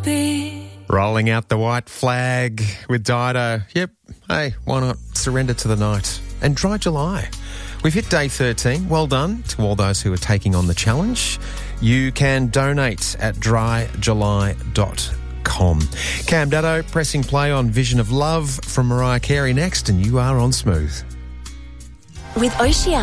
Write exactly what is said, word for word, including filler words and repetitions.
be. Rolling out the white flag with Dido. Yep, hey, why not surrender to the night? And Dry July. We've hit day thirteen. Well done to all those who are taking on the challenge. You can donate at dry july dot com. Cam Daddo pressing play on Vision of Love from Mariah Carey next, and you are on Smooth. With Oceania.